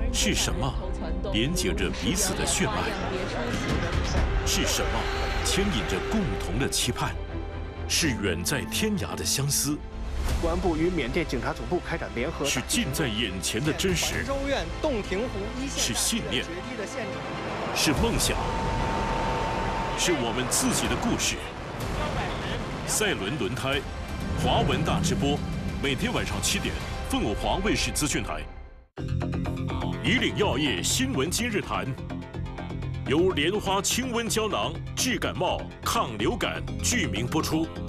是什么连接着彼此的血脉？是什么牵引着共同的期盼？是远在天涯的相思？ 公安部与缅甸警察总部开展联合， 是近在眼前的真实？ 州院洞庭湖一线是信念？是梦想？是我们自己的故事。赛伦轮胎，华文大直播，每天晚上7点，凤凰卫视资讯台。以岭药业新闻今日谈，由莲花清瘟胶囊治感冒、抗流感剧名播出。